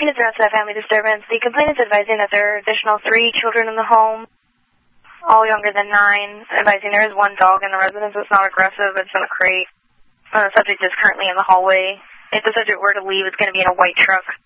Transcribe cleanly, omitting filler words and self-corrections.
kids are outside family disturbance. The complainant is advising that there are additional 3 children in the home, all younger than 9, advising there is 1 dog in the residence that's not aggressive. It's in a crate. The subject is currently in the hallway. If the subject were to leave, it's going to be in a white truck.